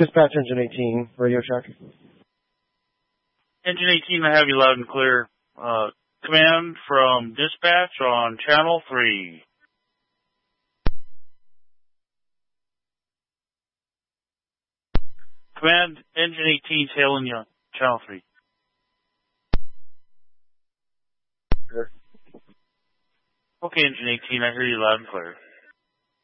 Dispatch Engine 18, radio check. Engine 18, I have you loud and clear. Command from dispatch on channel 3. Command, Engine 18 hailing you, channel 3. Sure. Okay, Engine 18, I hear you loud and clear.